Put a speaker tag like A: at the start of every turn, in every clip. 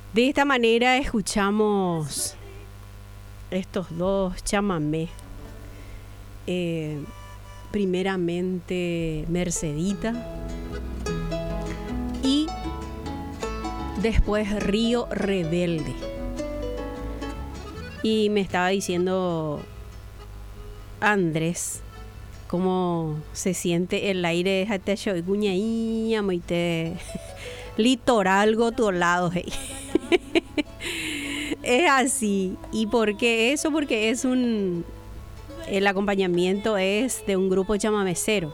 A: De esta manera escuchamos estos dos chamamé. Primeramente Mercedita y después Río Rebelde. Y me estaba diciendo Andrés cómo se siente el aire de litoral gotolado. Es así. ¿Y por qué eso? Porque el acompañamiento es de un grupo chamamecero.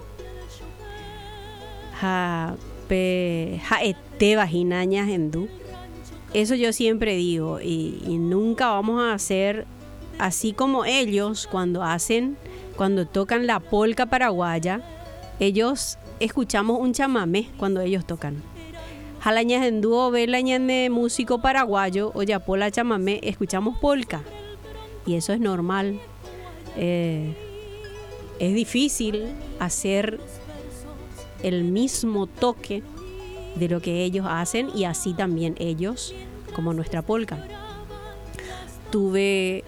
A: Jaete vaginañas hindú. Eso yo siempre digo, y nunca vamos a hacer así como ellos cuando tocan la polca paraguaya. Ellos escuchamos un chamamé cuando ellos tocan. Jalañas en dúo, velañas de músico paraguayo, o ya pola chamamé, escuchamos polca. Y eso es normal. Es difícil hacer el mismo toque de lo que ellos hacen y así también ellos, como nuestra polca. Tuve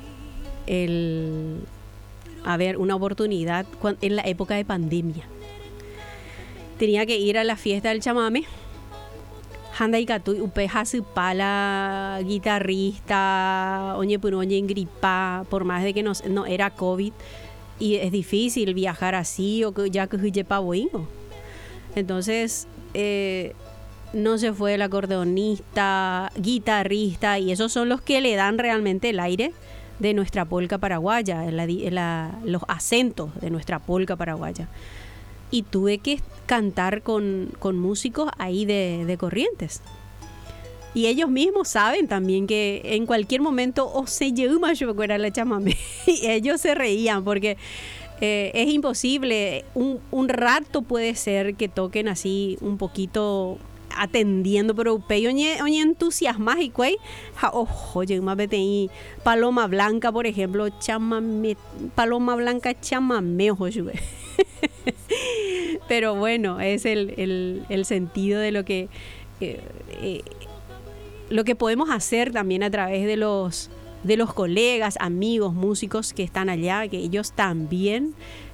A: una oportunidad en la época de pandemia. Tenía que ir a la fiesta del chamame. Handa y Catu, upeja su pala, guitarrista, oñe por oñe en gripa, por más de que no era COVID. Y es difícil viajar así, o ya que llepa boingo. Entonces, no se fue el acordeonista, guitarrista, y esos son los que le dan realmente el aire de nuestra polca paraguaya, los acentos de nuestra polca paraguaya. Y tuve que cantar con músicos ahí de Corrientes. Y ellos mismos saben también que en cualquier momento se lleva la chamamé. Y ellos se reían porque es imposible. Un rato puede ser que toquen así un poquito atendiendo, pero oñe entusiasmas y cuey. Oye, más vete Paloma Blanca, por ejemplo, chamamé, Paloma Blanca chamamé, oye. Pero bueno, es el sentido de lo que podemos hacer también a través de los colegas, amigos, músicos que están allá, que ellos también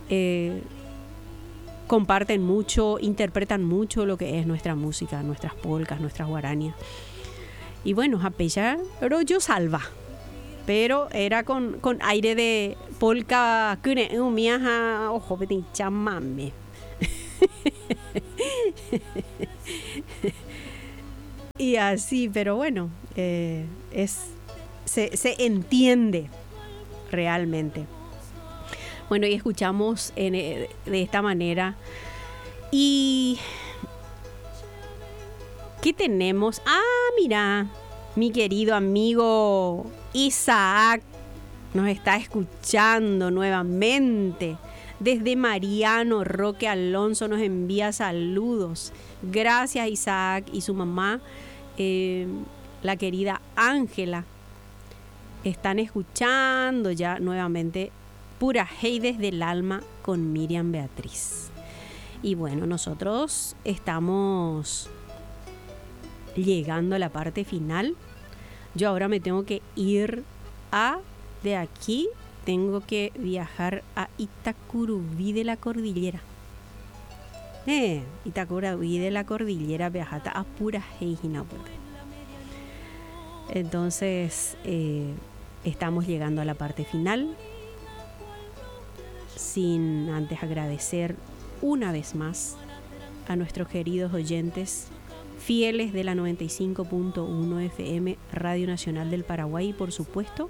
A: comparten mucho, interpretan mucho lo que es nuestra música, nuestras polcas, nuestras guaranías. Y bueno, Japella rollo salva, pero era con aire de polca, ojo, chamame. Y así, pero bueno, se entiende realmente. Bueno, y escuchamos de esta manera. ¿Y qué tenemos? Mira, mi querido amigo Isaac nos está escuchando nuevamente. Desde Mariano Roque Alonso nos envía saludos. Gracias, Isaac, y su mamá, la querida Ángela, están escuchando ya nuevamente Pura Heides del Alma con Miriam Beatriz. Y bueno, nosotros estamos llegando a la parte final. Yo ahora me tengo que ir de aquí. Tengo que viajar a Itacurubí de la Cordillera. Itacurubí de la Cordillera, viajata a Pura Heijina. Entonces, estamos llegando a la parte final. Sin antes agradecer una vez más a nuestros queridos oyentes fieles de la 95.1 FM Radio Nacional del Paraguay y por supuesto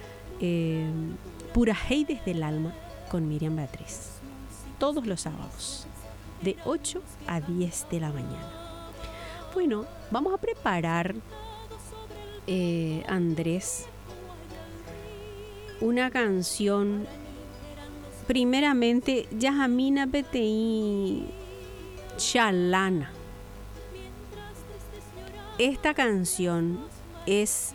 A: Pura Heides del Alma con Miriam Beatriz, todos los sábados de 8 a 10 de la mañana. Bueno, vamos a preparar, Andrés, una canción. Primeramente, Yajamina Petei Chalana. Esta canción es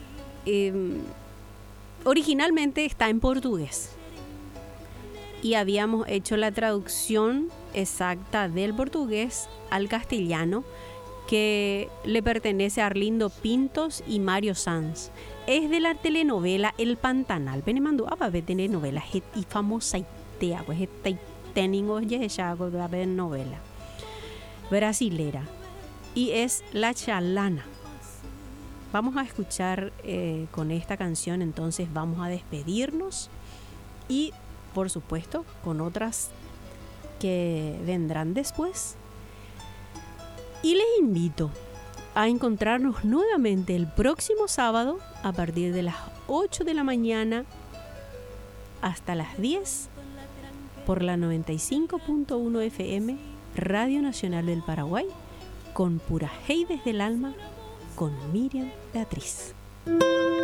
A: originalmente está en portugués y habíamos hecho la traducción exacta del portugués al castellano que le pertenece a Arlindo Pintos y Mario Sanz. Es de la telenovela El Pantanal. Benemandú, de telenovela y famosa itea, pues técnico ya de novela brasilera. Y es La Chalana. Vamos a escuchar con esta canción, entonces vamos a despedirnos y por supuesto con otras que vendrán después. Y les invito a encontrarnos nuevamente el próximo sábado a partir de las 8 de la mañana hasta las 10 por la 95.1 FM Radio Nacional del Paraguay con Pura Hey desde el alma con Miriam Beatriz.